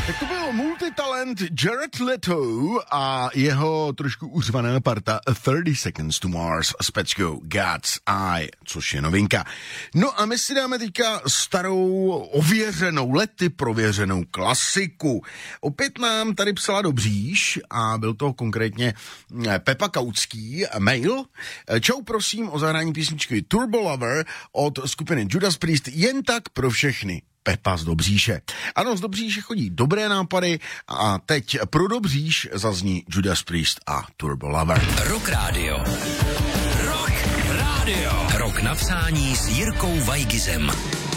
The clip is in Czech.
Tak to byl multitalent Jared Leto a jeho trošku uřvaná parta 30 Seconds to Mars s peckou God's Eye, což je novinka. No a my si dáme teďka starou, ověřenou, lety prověřenou klasiku. Opět nám tady psala Dobříš a byl to konkrétně Pepa Kautský mail. Čau, prosím o zahrání písničky Turbo Lover od skupiny Judas Priest jen tak pro všechny. Pepa z Dobříše. Ano, z Dobříše chodí dobré nápady a teď pro Dobříš zazní Judas Priest a Turbo Lover. Rock Radio. Rock Radio. Rock napsání s Jirkou Vajgizem.